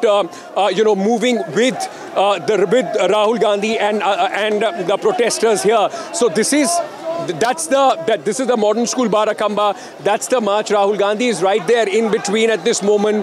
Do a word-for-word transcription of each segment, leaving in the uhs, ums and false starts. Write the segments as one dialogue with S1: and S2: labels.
S1: uh, uh, you know, moving with uh, the with Rahul Gandhi and uh, and uh, the protesters here. So this is. That's the that this is the modern school Barakamba. That's the march. Rahul Gandhi is right there in between at this moment.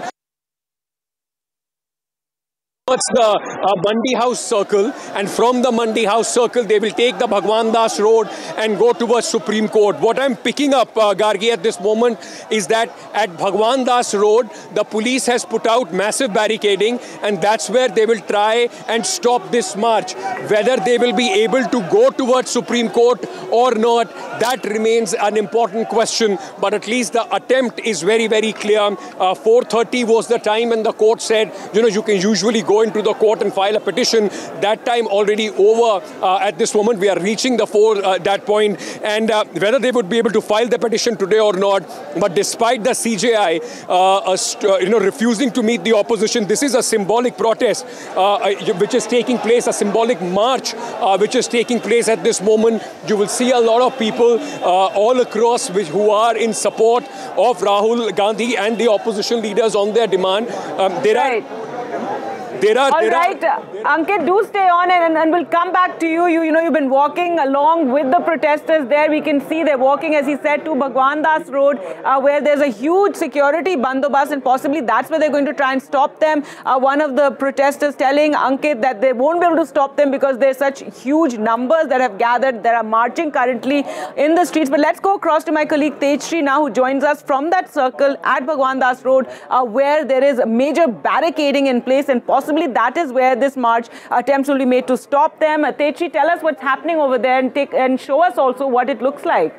S1: It's the uh, Mandi House Circle, and from the Mandi House Circle they will take the Bhagwan Das Road and go towards Supreme Court. What I'm picking up, uh, Gargi, at this moment is that at Bhagwan Das Road the police has put out massive barricading, and that's where they will try and stop this march. Whether they will be able to go towards Supreme Court or not, that remains an important question, but at least the attempt is very, very clear. Uh, four thirty was the time when the court said, you know, you can usually go into the court and file a petition. That time already over. Uh, at this moment we are reaching the four uh, that point, and uh, whether they would be able to file the petition today or not, but despite the C J I uh, uh, you know refusing to meet the opposition, this is a symbolic protest uh, which is taking place, a symbolic march uh, which is taking place at this moment. You will see a lot of people uh, all across which, who are in support of Rahul Gandhi and the opposition leaders on their demand. Um, there
S2: right.
S1: are There are,
S2: All
S1: there
S2: right,
S1: are,
S2: uh, Ankit, do stay on and, and we'll come back to you. You. You know, you've been walking along with the protesters there. We can see they're walking, as he said, to Bhagwan Das Road, uh, where there's a huge security bandobast, and possibly that's where they're going to try and stop them. Uh, one of the protesters telling Ankit that they won't be able to stop them because there's such huge numbers that have gathered, that are marching currently in the streets. But let's go across to my colleague Tejshri now, who joins us from that circle at Bhagwan Das Road, uh, where there is major barricading in place, and possibly Possibly that is where this march attempts will be made to stop them. Uh, Tejshri, tell us what's happening over there, and take and show us also what it looks like.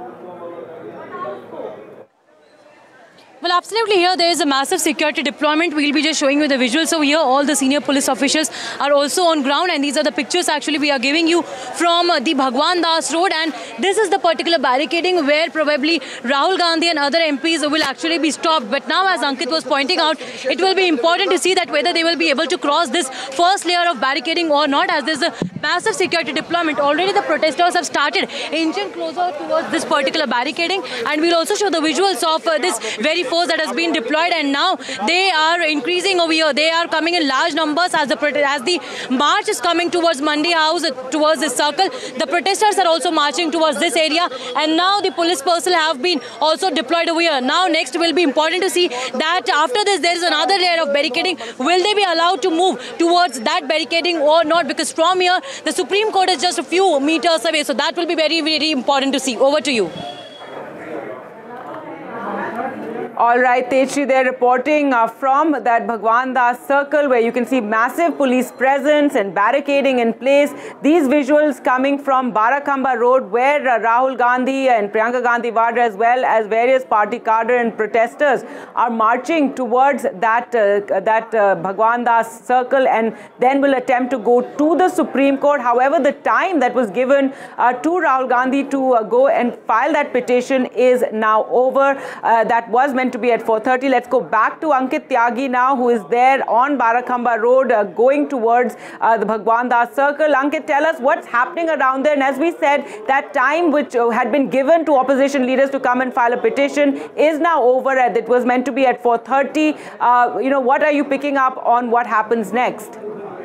S3: Well, absolutely. Here there is a massive security deployment. We'll be just showing you the visuals. So here all the senior police officials are also on ground, and these are the pictures actually we are giving you from uh, the Bhagwan Das Road, and this is the particular barricading where probably Rahul Gandhi and other M Ps will actually be stopped. But now, as Ankit was pointing out, it will be important to see that whether they will be able to cross this first layer of barricading or not, as there's a massive security deployment. Already the protesters have started inching closer towards this particular barricading, and we'll also show the visuals of uh, this very force that has been deployed, and now they are increasing over here. They are coming in large numbers as the as the march is coming towards Mandi House, towards this circle. The protesters are also marching towards this area, and now the police personnel have been also deployed over here. Now next will be important to see that after this there is another layer of barricading. Will they be allowed to move towards that barricading or not? Because from here the Supreme Court is just a few meters away, so that will be very, very important to see. Over to you.
S2: All right, Tejshri, they're reporting uh, from that Bhagwan Das Circle, where you can see massive police presence and barricading in place. These visuals coming from Barakamba Road, where uh, Rahul Gandhi and Priyanka Gandhi Vadra, as well as various party cadre and protesters, are marching towards that uh, that uh, Bhagwan Das Circle, and then will attempt to go to the Supreme Court. However, the time that was given uh, to Rahul Gandhi to uh, go and file that petition is now over. Uh, that was meant to be at four thirty. Let's go back to Ankit Tyagi now, who is there on Barakamba Road uh, going towards uh, the Bhagwan Das Circle. Ankit, tell us what's happening around there. And as we said, that time which uh, had been given to opposition leaders to come and file a petition is now over. And it was meant to be at four thirty. Uh, you know, what are you picking up on what happens next?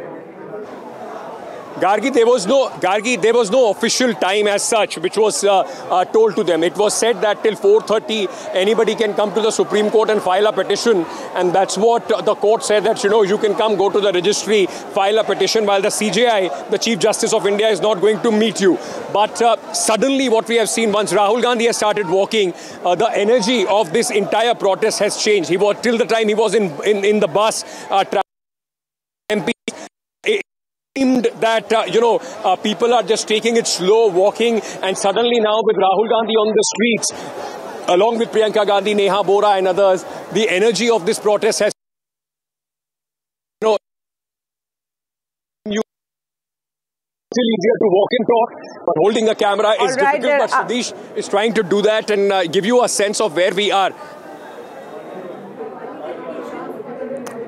S1: Gargi, there was no Gargi, there was no official time as such which was uh, uh, told to them. It was said that till four thirty anybody can come to the Supreme Court and file a petition, and that's what the court said, that you know you can come, go to the registry, file a petition, while the C J I, the Chief Justice of India, is not going to meet you. But uh, suddenly what we have seen, once Rahul Gandhi has started walking, uh, the energy of this entire protest has changed. He was till the time he was in in, in the bus. Uh, M P that, uh, you know, uh, people are just taking it slow, walking, and suddenly now with Rahul Gandhi on the streets, along with Priyanka Gandhi, Neha Bora and others, the energy of this protest has, you know, you still easier to walk and talk, but holding a camera is
S2: right,
S1: difficult.
S2: there,
S1: But
S2: uh,
S1: Sadish is trying to do that and uh, give you a sense of where we are.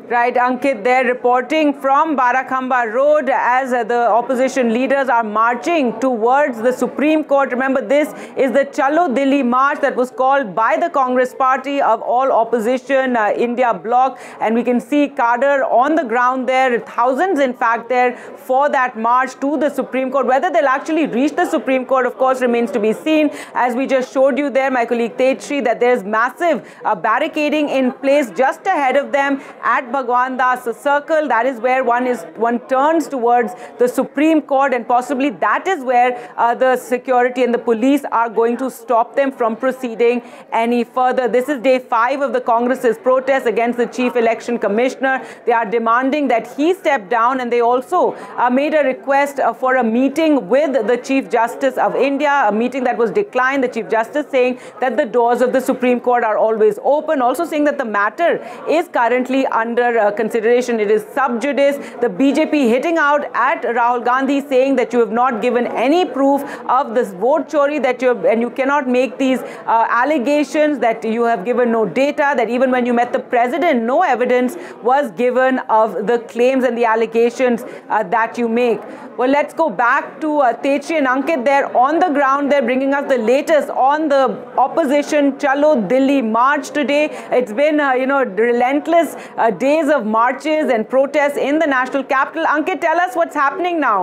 S2: Right, Ankit, they're reporting from Barakhamba Road as uh, the opposition leaders are marching towards the Supreme Court. Remember, this is the Chalo Delhi march that was called by the Congress Party of all opposition uh, India bloc. And we can see cadre on the ground there, thousands in fact there for that march to the Supreme Court. Whether they'll actually reach the Supreme Court, of course, remains to be seen. As we just showed you there, my colleague Tejshri, that there's massive uh, barricading in place just ahead of them at Bhagwan Das Circle. That is where one is one turns towards the Supreme Court, and possibly that is where uh, the security and the police are going to stop them from proceeding any further. This is day five of the Congress's protest against the Chief Election Commissioner. They are demanding that he step down, and they also uh, made a request uh, for a meeting with the Chief Justice of India, a meeting that was declined. The Chief Justice saying that the doors of the Supreme Court are always open, also saying that the matter is currently under Uh, consideration. It is sub judice. The B J P hitting out at Rahul Gandhi, saying that you have not given any proof of this vote chori, that you have, and you cannot make these uh, allegations, that you have given no data, that even when you met the president, no evidence was given of the claims and the allegations uh, that you make. Well, let's go back to uh, Tejshri and Ankit there on the ground. They're bringing us the latest on the opposition Chalo Delhi march today. It's been, uh, you know, relentless uh, days of marches and protests in the national capital. Ankit, tell us what's happening now.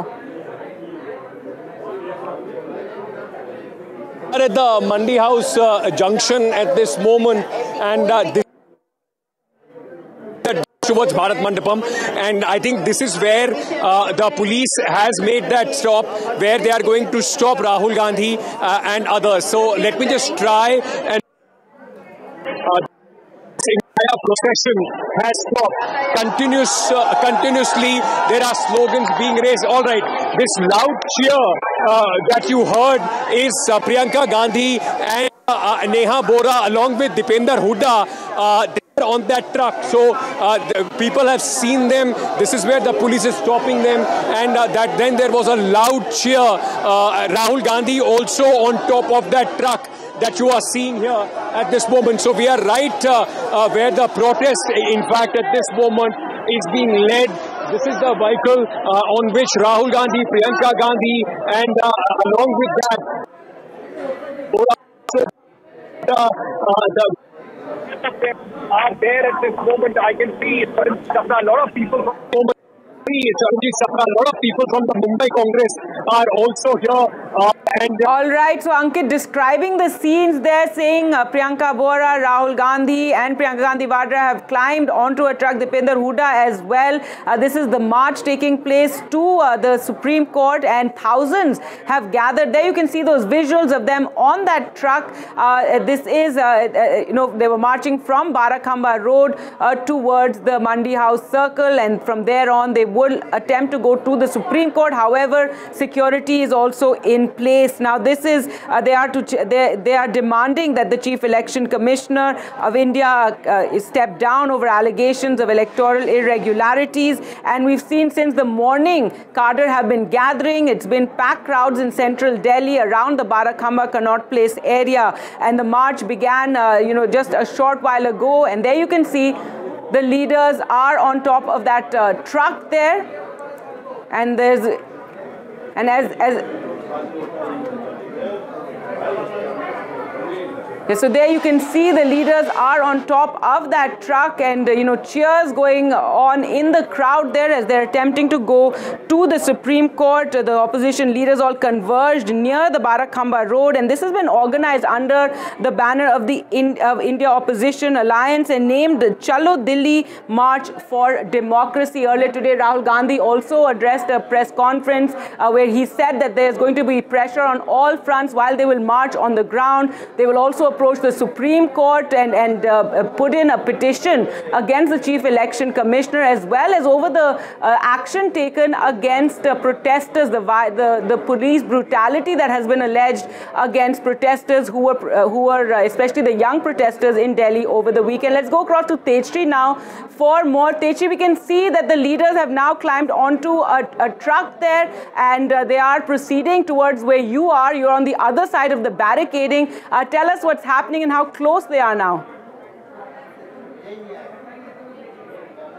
S1: We are at the Mandi House uh, junction at this moment, and uh, this towards Bharat Mandapam, and I think this is where uh, the police has made that stop, where they are going to stop Rahul Gandhi uh, and others. So let me just try and uh, entire procession has stopped. Continuous, uh, continuously, there are slogans being raised. All right, this loud cheer uh, that you heard is uh, Priyanka Gandhi and uh, Neha Bora along with Dipender Hooda. Uh, on that truck. So uh, the people have seen them. This is where the police is stopping them, and uh, that then there was a loud cheer. Uh, Rahul Gandhi also on top of that truck that you are seeing here at this moment. So we are right uh, uh, where the protest, in fact, at this moment is being led. This is the vehicle uh, on which Rahul Gandhi, Priyanka Gandhi, and uh, along with that, uh, uh, the are there at this moment. I can see a lot of people from a lot of people from the Mumbai Congress are also here. Uh, and
S2: All right, so Ankit, describing the scenes there, saying uh, Priyanka Bora, Rahul Gandhi and Priyanka Gandhi Vadra have climbed onto a truck, Dipender Hooda as well. Uh, this is the march taking place to uh, the Supreme Court, and thousands have gathered. There you can see those visuals of them on that truck. Uh, this is, uh, uh, you know, they were marching from Barakhamba Road uh, towards the Mandi House Circle, and from there on they will attempt to go to the Supreme Court. However, security is also in place. Now this is, uh, they are to they, they are demanding that the Chief Election Commissioner of India uh, step down over allegations of electoral irregularities. And we've seen since the morning, cadre have been gathering. It's been packed crowds in central Delhi around the Barakhamba Connaught Place area. And the march began, uh, you know, just a short while ago. And there you can see the leaders are on top of that uh, truck there, and there's and as as yeah, so there you can see the leaders are on top of that truck, and uh, you know, cheers going on in the crowd there as they're attempting to go to the Supreme Court. The opposition leaders all converged near the Barakhamba Road, and this has been organized under the banner of the in, of India Opposition Alliance and named Chalo Delhi March for Democracy. Earlier today, Rahul Gandhi also addressed a press conference uh, where he said that there's going to be pressure on all fronts while they will march on the ground. They will also approach the Supreme Court and, and uh, put in a petition against the Chief Election Commissioner, as well as over the uh, action taken against uh, protesters, the, the, the police brutality that has been alleged against protesters who were, uh, who were uh, especially the young protesters in Delhi over the weekend. Let's go across to Tejshri now for more. Tejshri, we can see that the leaders have now climbed onto a, a truck there, and uh, they are proceeding towards where you are. You're on the other side of the barricading. Uh, tell us what's happening and how close they are now.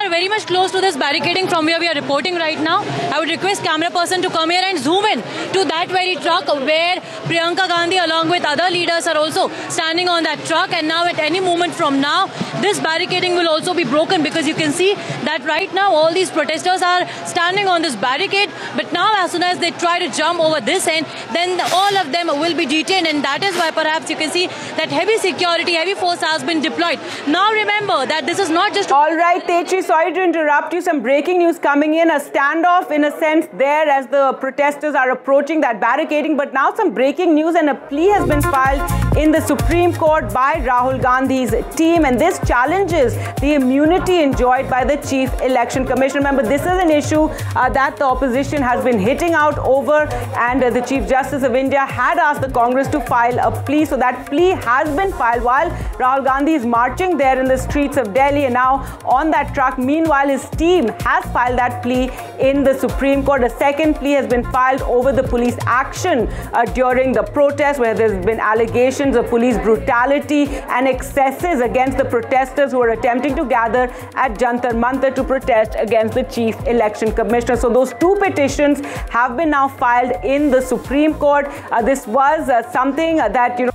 S3: We are very much close to this barricading from where we are reporting right now. I would request camera person to come here and zoom in to that very truck where Priyanka Gandhi along with other leaders are also standing on that truck, and now at any moment from now this barricading will also be broken, because you can see that right now all these protesters are standing on this barricade, but now as soon as they try to jump over this end, then all of them will be detained, and that is why perhaps you can see that heavy security, heavy force has been deployed. Now remember that this is not just...
S2: All right, Techi, sorry to interrupt you. Some breaking news coming in. A standoff in a sense there as the protesters are approaching that barricading, but now some breaking news, and a plea has been filed in the Supreme Court by Rahul Gandhi's team, and this challenges the immunity enjoyed by the Chief Election Commissioner. Remember, this is an issue uh, that the opposition has been hitting out over, and uh, the Chief Justice of India had asked the Congress to file a plea. So that plea has been filed while Rahul Gandhi is marching there in the streets of Delhi and now on that truck. Meanwhile, his team has filed that plea in the Supreme Court. A second plea has been filed over the police action uh, during the protest, where there's been allegations of police brutality and excesses against the protesters who are attempting to gather at Jantar Mantar to protest against the Chief Election Commissioner. So those two petitions have been now filed in the Supreme Court. Uh, this was uh, something that, you know,